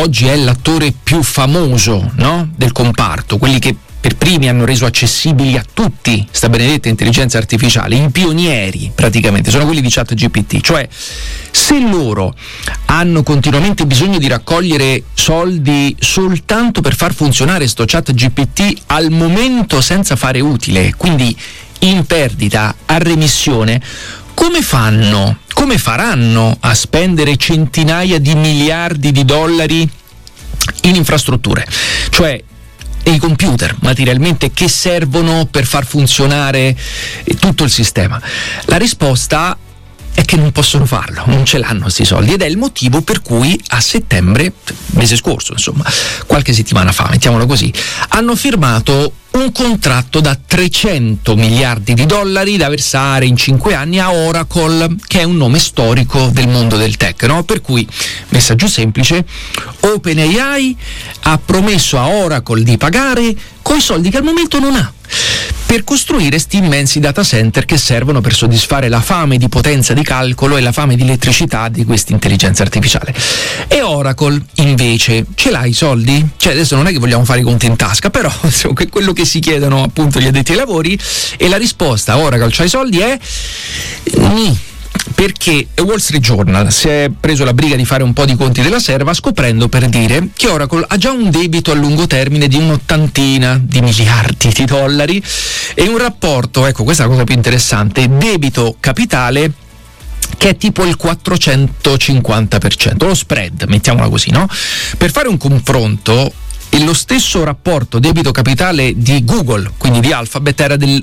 oggi è l'attore più famoso, no? Del comparto, quelli che per primi hanno reso accessibili a tutti sta benedetta intelligenza artificiale, i pionieri praticamente, sono quelli di ChatGPT. Cioè, se loro hanno continuamente bisogno di raccogliere soldi soltanto per far funzionare sto ChatGPT al momento senza fare utile, quindi in perdita, a remissione, come faranno a spendere centinaia di miliardi di dollari in infrastrutture? Cioè, e i computer materialmente che servono per far funzionare tutto il sistema? La risposta è che non possono farlo, non ce l'hanno questi soldi, ed è il motivo per cui a settembre, mese scorso insomma, qualche settimana fa, mettiamolo così, hanno firmato un contratto da 300 miliardi di dollari da versare in 5 anni a Oracle, che è un nome storico del mondo del tech, no? Per cui, messaggio semplice, OpenAI ha promesso a Oracle di pagare coi soldi che al momento non ha, per costruire sti immensi data center che servono per soddisfare la fame di potenza di calcolo e la fame di elettricità di questa intelligenza artificiale. E Oracle invece ce l'ha i soldi? Cioè, adesso non è che vogliamo fare i conti in tasca, però insomma, quello che si chiedono appunto gli addetti ai lavori, e la risposta: Oracle c'ha i soldi, è ni. Perché Wall Street Journal si è preso la briga di fare un po' di conti della serva, scoprendo, per dire, che Oracle ha già un debito a lungo termine di un'80 di miliardi di dollari e un rapporto, ecco, questa è la cosa più interessante, debito capitale che è tipo il 450%, lo spread, mettiamola così, no? Per fare un confronto, lo stesso rapporto debito capitale di Google, quindi di Alphabet, era del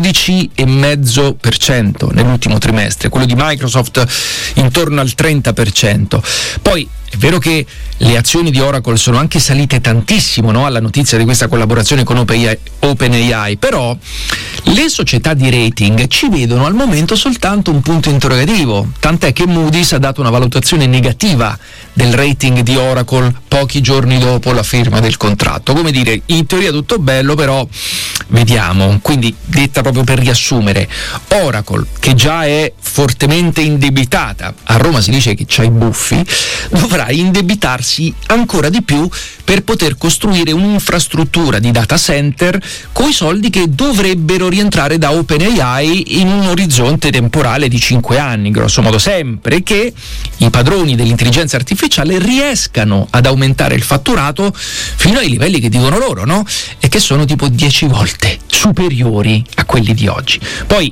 11,5% nell'ultimo trimestre, quello di Microsoft intorno al 30%. Poi è vero che le azioni di Oracle sono anche salite tantissimo, no? Alla notizia di questa collaborazione con OpenAI, però le società di rating ci vedono al momento soltanto un punto interrogativo, tant'è che Moody's ha dato una valutazione negativa del rating di Oracle pochi giorni dopo la firma del contratto. Come dire, in teoria tutto bello, però vediamo. Quindi, detta proprio per riassumere, Oracle, che già è fortemente indebitata, a Roma si dice che c'ha i buffi, dovrà indebitarsi ancora di più per poter costruire un'infrastruttura di data center coi soldi che dovrebbero rientrare da OpenAI in un orizzonte temporale di 5 anni, grosso modo, sempre che i padroni dell'intelligenza artificiale riescano ad aumentare il fatturato fino ai livelli che dicono loro, no? E che sono tipo 10 volte superiori a quelli di oggi. Poi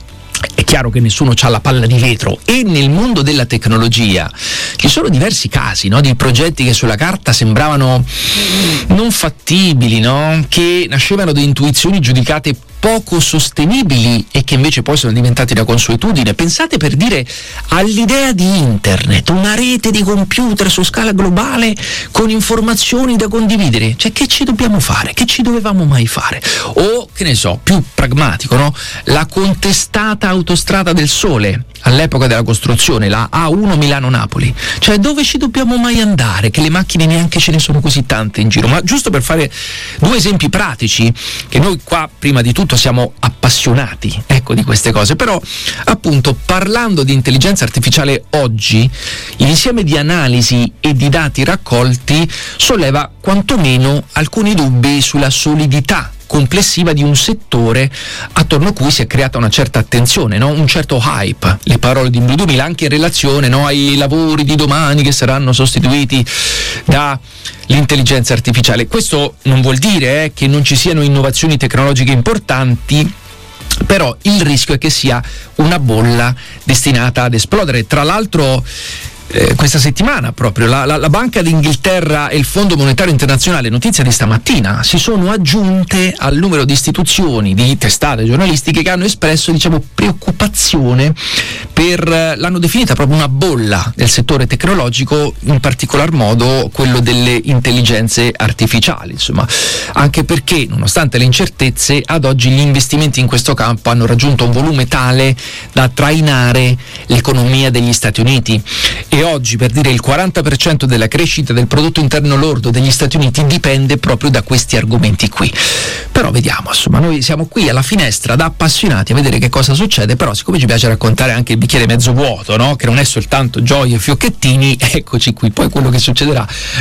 è chiaro che nessuno ha la palla di vetro, e nel mondo della tecnologia ci sono diversi casi, no? Di progetti che sulla carta sembravano non fattibili, no? Che nascevano da intuizioni giudicate poco sostenibili e che invece poi sono diventati una consuetudine. Pensate, per dire, all'idea di internet, una rete di computer su scala globale con informazioni da condividere. Cioè, che ci dobbiamo fare? Che ci dovevamo mai fare? O, che ne so, più pragmatico, no? La contestata autostrada del Sole all'epoca della costruzione, la A1 Milano-Napoli. Cioè, dove ci dobbiamo mai andare? Che le macchine neanche ce ne sono così tante in giro. Ma giusto per fare due esempi pratici, che noi qua prima di tutto siamo appassionati, ecco, di queste cose, però appunto, parlando di intelligenza artificiale oggi, l'insieme di analisi e di dati raccolti solleva quantomeno alcuni dubbi sulla solidità complessiva di un settore attorno a cui si è creata una certa attenzione, no? Un certo hype, le parole di Blue 2000, anche in relazione, no, ai lavori di domani che saranno sostituiti da l'intelligenza artificiale. Questo non vuol dire che non ci siano innovazioni tecnologiche importanti, però il rischio è che sia una bolla destinata ad esplodere. Tra l'altro, questa settimana proprio la Banca d'Inghilterra e il Fondo Monetario Internazionale, notizia di stamattina, si sono aggiunte al numero di istituzioni, di testate giornalistiche che hanno espresso, diciamo, preoccupazione per, l'hanno definita proprio una bolla del settore tecnologico, in particolar modo quello delle intelligenze artificiali, insomma, anche perché nonostante le incertezze, ad oggi gli investimenti in questo campo hanno raggiunto un volume tale da trainare l'economia degli Stati Uniti. E oggi, per dire, il 40% della crescita del prodotto interno lordo degli Stati Uniti dipende proprio da questi argomenti qui. Però vediamo, insomma, noi siamo qui alla finestra da appassionati a vedere che cosa succede, però siccome ci piace raccontare anche il bicchiere mezzo vuoto, no? Che non è soltanto gioie e fiocchettini, eccoci qui, poi quello che succederà